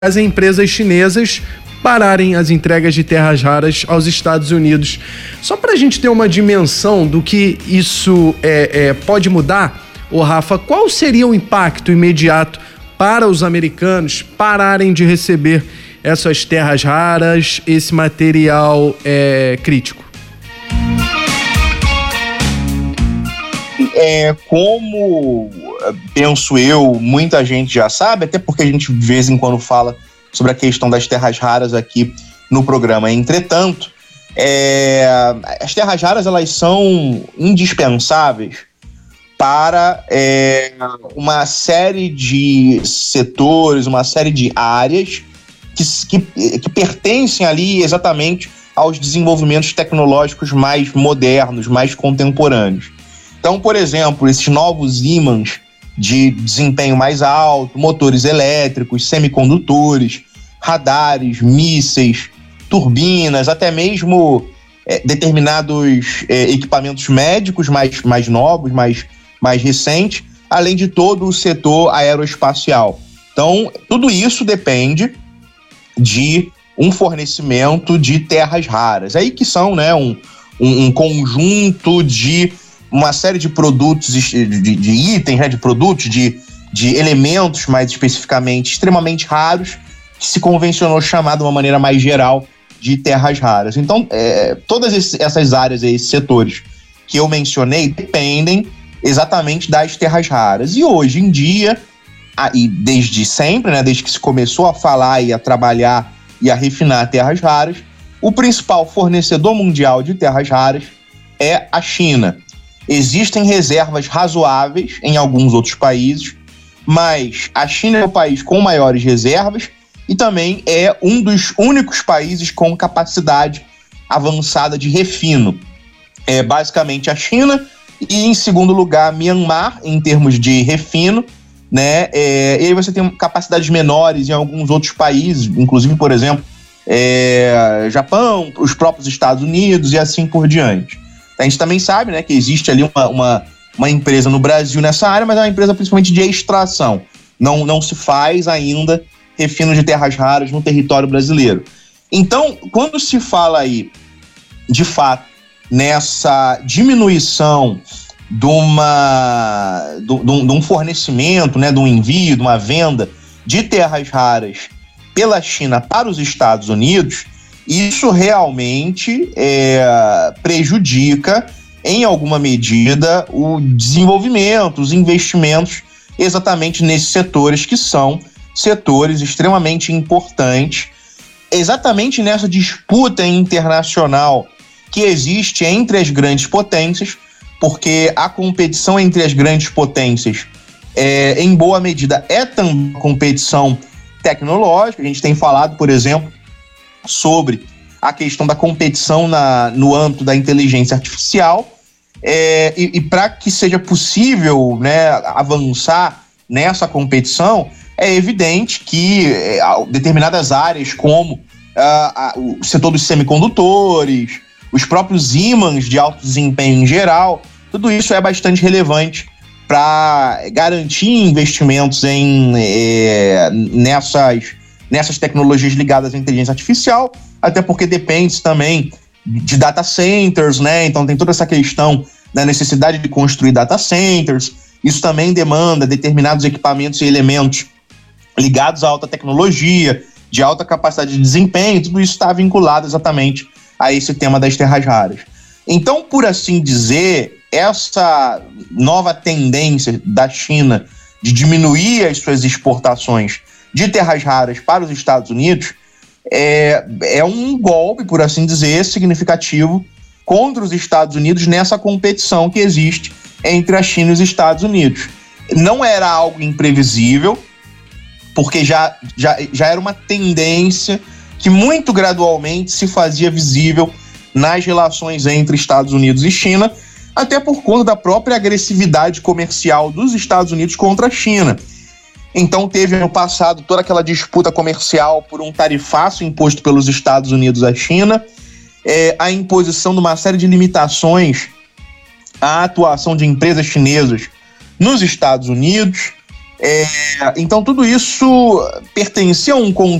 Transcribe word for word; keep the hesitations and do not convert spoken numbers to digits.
as empresas chinesas pararem as entregas de terras raras aos Estados Unidos. Só para a gente ter uma dimensão do que isso é, é, pode mudar, ô Rafa, qual seria o impacto imediato para os americanos pararem de receber essas terras raras, esse material é, crítico? É, como penso eu, muita gente já sabe, até porque a gente de vez em quando fala sobre a questão das terras raras aqui no programa. Entretanto, é, as terras raras elas são indispensáveis para é, uma série de setores, uma série de áreas que, que, que pertencem ali exatamente aos desenvolvimentos tecnológicos mais modernos, mais contemporâneos. Então, por exemplo, esses novos ímãs de desempenho mais alto, motores elétricos, semicondutores, radares, mísseis, turbinas, até mesmo é, determinados é, equipamentos médicos mais, mais novos, mais, mais recentes, além de todo o setor aeroespacial. Então, tudo isso depende de um fornecimento de terras raras. Aí que são, né, um, um, um conjunto de uma série de produtos, de, de, de itens, né, de produtos, de, de elementos mais especificamente extremamente raros, que se convencionou chamar de uma maneira mais geral de terras raras. Então, é, todas esse, essas áreas, esses setores que eu mencionei, dependem exatamente das terras raras. E hoje em dia, e desde sempre, né, desde que se começou a falar e a trabalhar e a refinar terras raras, o principal fornecedor mundial de terras raras é a China. Existem reservas razoáveis em alguns outros países, mas a China é o país com maiores reservas e também é um dos únicos países com capacidade avançada de refino. É basicamente a China e, em segundo lugar, Myanmar, em termos de refino, né? É, e aí você tem capacidades menores em alguns outros países, inclusive, por exemplo, é, Japão, os próprios Estados Unidos e assim por diante. A gente também sabe, né, que existe ali uma, uma, uma empresa no Brasil nessa área, mas é uma empresa principalmente de extração. Não, não se faz ainda refino de terras raras no território brasileiro. Então, quando se fala aí, de fato, nessa diminuição de, uma, de, de, de um fornecimento, né, de um envio, de uma venda de terras raras pela China para os Estados Unidos, isso realmente é, prejudica, em alguma medida, o desenvolvimento, os investimentos exatamente nesses setores que são setores extremamente importantes, exatamente nessa disputa internacional que existe entre as grandes potências, porque a competição entre as grandes potências, é, em boa medida, é também competição tecnológica. A gente tem falado, por exemplo, sobre a questão da competição na, no âmbito da inteligência artificial, é, e, e para que seja possível, né, avançar nessa competição, é evidente que é, determinadas áreas como ah, a, o setor dos semicondutores, os próprios ímãs de alto desempenho em geral, tudo isso é bastante relevante para garantir investimentos em, é, nessas nessas tecnologias ligadas à inteligência artificial, até porque depende também de data centers, né? Então tem toda essa questão da necessidade de construir data centers. Isso também demanda determinados equipamentos e elementos ligados à alta tecnologia, de alta capacidade de desempenho. Tudo isso está vinculado exatamente a esse tema das terras raras. Então, por assim dizer, essa nova tendência da China de diminuir as suas exportações de terras raras para os Estados Unidos é, é um golpe, por assim dizer, significativo contra os Estados Unidos nessa competição que existe entre a China e os Estados Unidos. Não era algo imprevisível, porque já, já, já era uma tendência que muito gradualmente se fazia visível nas relações entre Estados Unidos e China, até por conta da própria agressividade comercial dos Estados Unidos contra a China. Então teve no passado toda aquela disputa comercial por um tarifaço imposto pelos Estados Unidos à China, é, a imposição de uma série de limitações à atuação de empresas chinesas nos Estados Unidos, É, então tudo isso pertencia a um